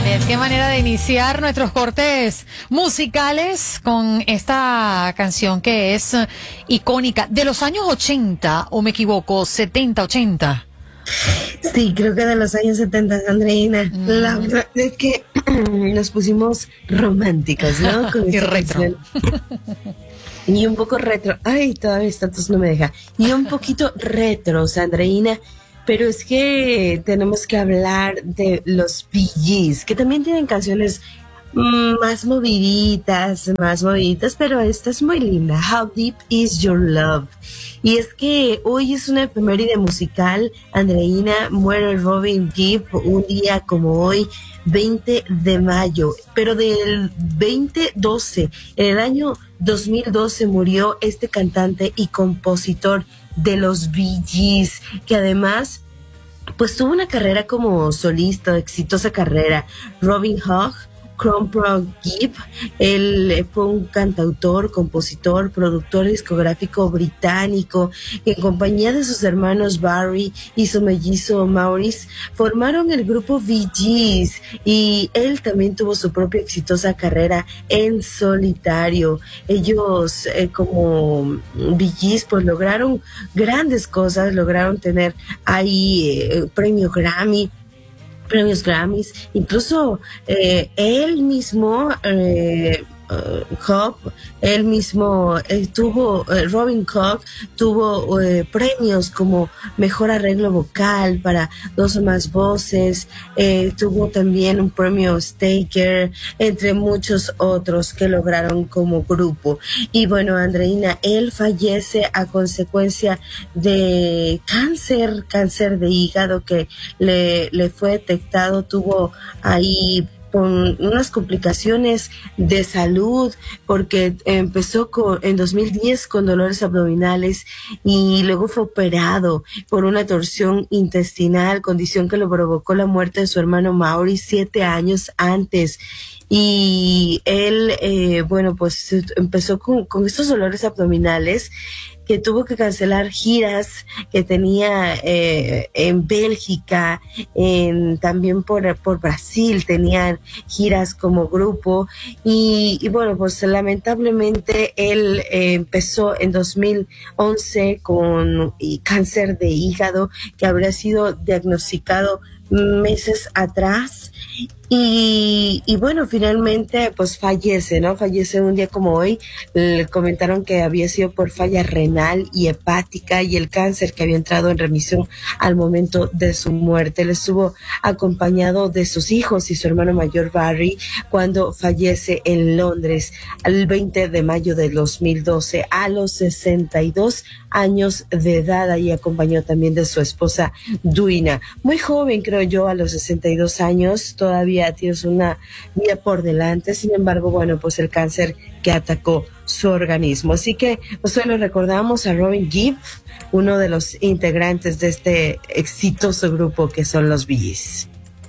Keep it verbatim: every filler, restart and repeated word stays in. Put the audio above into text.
es, qué manera de iniciar nuestros cortes musicales con esta canción que es eh, icónica de los años ochenta, o me equivoco, setenta, ochenta. Sí, creo que de los años setenta, Andreina. Mm. La verdad es que nos pusimos románticos, ¿no? Con Y esta retro. canción. Y un poco retro. Ay, todavía status no me deja. Y un poquito retro, Andreina. Pero es que tenemos que hablar de los Bee Gees, que también tienen canciones mm, más moviditas, más moviditas, pero esta es muy linda. How Deep Is Your Love? Y es que hoy es una efeméride musical, Andreina. Muere Robin Gibb un día como hoy, veinte de mayo, pero del veinte doce, en el año dos mil doce murió este cantante y compositor de los Bee Gees, que además pues tuvo una carrera como solista, exitosa carrera. Robin Hood, Cromwell Gibb, él fue un cantautor, compositor, productor discográfico británico que en compañía de sus hermanos Barry y su mellizo Maurice formaron el grupo Bee Gees, y él también tuvo su propia exitosa carrera en solitario. Ellos eh, como Bee Gees pues lograron grandes cosas, lograron tener ahí eh, premio Grammy, premios Grammys, incluso eh, él mismo, eh, uh, Cobb, él mismo eh, tuvo, eh, Robin Cobb tuvo eh, premios como mejor arreglo vocal para dos o más voces, eh, tuvo también un premio Staker, entre muchos otros que lograron como grupo. Y bueno, Andreina, él fallece a consecuencia de cáncer, cáncer de hígado que le, le fue detectado, tuvo ahí con unas complicaciones de salud, porque empezó con, en dos mil diez con dolores abdominales y luego fue operado por una torsión intestinal, condición que lo provocó la muerte de su hermano Maurice siete años antes. Y él, eh, bueno, pues empezó con, con estos dolores abdominales, que tuvo que cancelar giras que tenía eh, en Bélgica, en, también por, por Brasil, tenían giras como grupo, y, y bueno, pues lamentablemente él eh, empezó en dos mil once con y cáncer de hígado que habría sido diagnosticado meses atrás. Y, y bueno, finalmente pues fallece, ¿no? Fallece un día como hoy. Le comentaron que había sido por falla renal y hepática, y el cáncer que había entrado en remisión al momento de su muerte. Él estuvo acompañado de sus hijos y su hermano mayor Barry cuando fallece en Londres el veinte de mayo de dos mil doce a los sesenta y dos años de edad, y acompañó también de su esposa Duina. Muy joven, creo yo, a los sesenta y dos años, todavía tienes una vida por delante. Sin embargo, bueno, pues el cáncer que atacó su organismo. Así que pues hoy lo recordamos a Robin Gibb, uno de los integrantes de este exitoso grupo que son los Bee Gees.